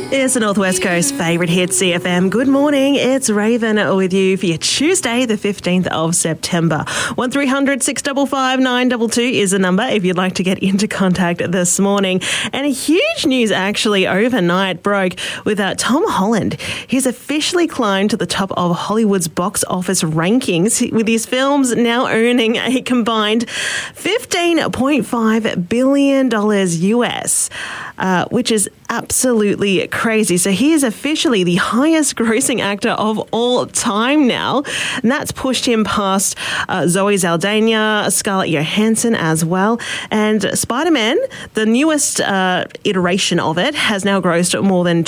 It's the Northwest Coast favourite hit, CFM. Good morning, it's Raven with you for your Tuesday, the 15th of September. 1300 655 922 is the number if you'd like to get into contact this morning. And a huge news actually overnight broke with Tom Holland. He's officially climbed to the top of Hollywood's box office rankings, with his films now earning a combined $15.5 billion US, which is absolutely crazy. So he is officially the highest grossing actor of all time now. And that's pushed him past Zoe Saldana, Scarlett Johansson as well. And Spider-Man, the newest iteration of it, has now grossed more than